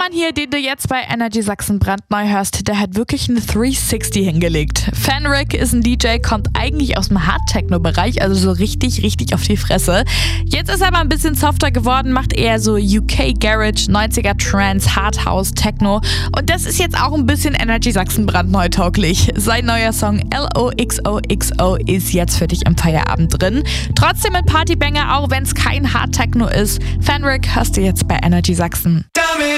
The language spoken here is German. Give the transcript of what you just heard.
Mann hier, den du jetzt bei Energy Sachsen brandneu hörst, der hat wirklich eine 360 hingelegt. Fenric ist ein DJ, kommt eigentlich aus dem Hard-Techno-Bereich, also so richtig auf die Fresse. Jetzt ist er aber ein bisschen softer geworden, macht eher so UK-Garage, 90er Trance, Hard House, Techno. Und das ist jetzt auch ein bisschen Energy Sachsen brandneu tauglich. Sein neuer Song LOXOXO ist jetzt für dich im Feierabend drin. Trotzdem ein Partybanger, auch wenn es kein Hard-Techno ist. Fenric hörst du jetzt bei Energy Sachsen.